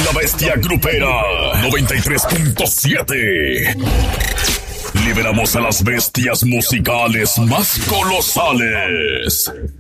La Bestia Grupera 93.7. Liberamos a las bestias musicales más colosales.